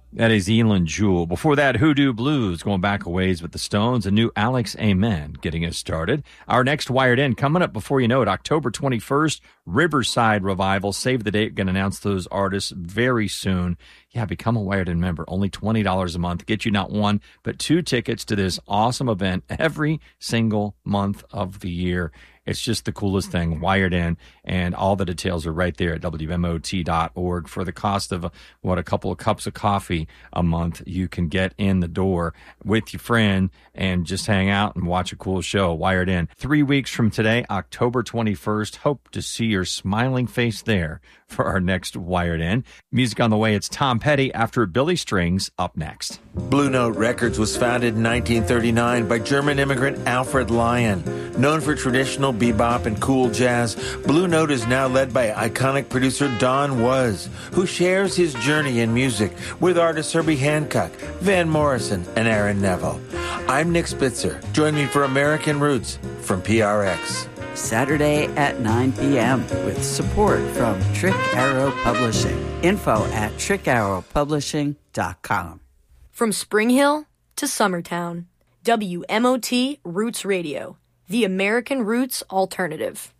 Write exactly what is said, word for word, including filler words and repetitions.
That is Elin Jewell. Before that, Hoodoo Blues going back a ways with the Stones, a new Alex Amen getting us started. Our next Wired In coming up before you know it, October twenty-first, Riverside Revival. Save the date. Going to announce those artists very soon. Yeah, become a Wired In member. Only twenty dollars a month. Get you not one, but two tickets to this awesome event every single month of the year. It's just the coolest thing, Wired In, and all the details are right there at W M O T dot org. For the cost of, what, a couple of cups of coffee a month, you can get in the door with your friend and just hang out and watch a cool show, Wired In. Three weeks from today, October twenty-first, hope to see your smiling face there for our next Wired In. Music on the way, it's Tom Petty after Billy Strings up next. Blue Note Records was founded in nineteen thirty-nine by German immigrant Alfred Lyon. Known for traditional bebop and cool jazz, Blue Note is now led by iconic producer Don Was, who shares his journey in music with artists Herbie Hancock, Van Morrison, and Aaron Neville. I'm Nick Spitzer. Join me for American Roots from P R X. Saturday at nine p.m. with support from Trick Arrow Publishing. Info at trick arrow publishing dot com. From Spring Hill to Summertown, W M O T Roots Radio, the American Roots Alternative.